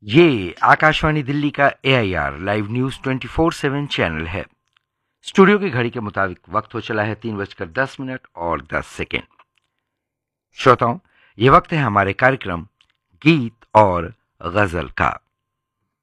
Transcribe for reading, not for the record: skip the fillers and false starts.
ये आकाशवाणी दिल्ली का AIR live news 24/7 channel है। स्टूडियो की घड़ी के मुताबिक वक्त हो चला है 3:10 और 10 सेकेंड। श्रोताओं, ये वक्त है हमारे कार्यक्रम गीत और गजल का।